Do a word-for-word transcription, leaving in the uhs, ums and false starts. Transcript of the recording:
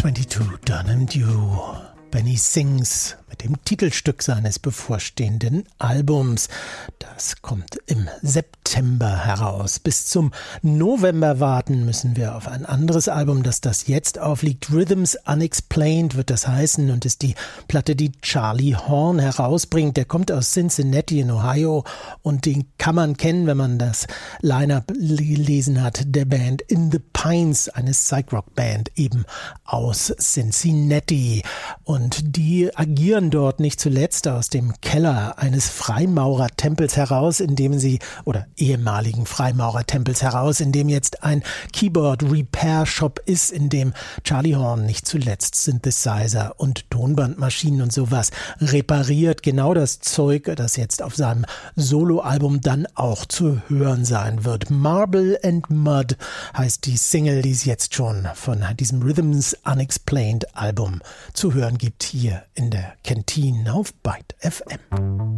zweiundzwanzig Durham Dew. Benny Sings mit dem Titelstück seines bevorstehenden Albums. Das kommt im September heraus. Bis zum November warten müssen wir auf ein anderes Album, das das jetzt aufliegt. Rhythms Unexplained wird das heißen und ist die Platte, die Charlie Horn herausbringt. Der kommt aus Cincinnati in Ohio und den kann man kennen, wenn man das Line-Up gelesen hat, der Band In the Pines, eine Psych-Rock-Band eben aus Cincinnati. Und die agieren dort nicht zuletzt aus dem Keller eines Freimaurertempels heraus, in dem sie, oder ehemaligen Freimaurertempels heraus, in dem jetzt ein Keyboard-Repair-Shop ist, in dem Charlie Horn nicht zuletzt Synthesizer und Tonbandmaschinen und sowas repariert. Genau das Zeug, das jetzt auf seinem Soloalbum dann auch zu hören sein wird. Marble and Mud heißt die Single, die es jetzt schon von diesem Rhythms Unexplained Album zu hören gibt, hier in der Kantine auf Byte F M.